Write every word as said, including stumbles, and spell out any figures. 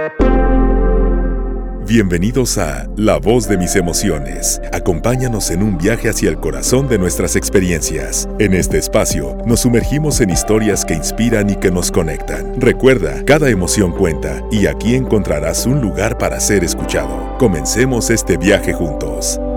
Bienvenidos a La Voz de Mis Emociones. Acompáñanos en un viaje hacia el corazón de nuestras experiencias. En este espacio nos sumergimos en historias que inspiran y que nos conectan. Recuerda, cada emoción cuenta y aquí encontrarás un lugar para ser escuchado. Comencemos este viaje juntos.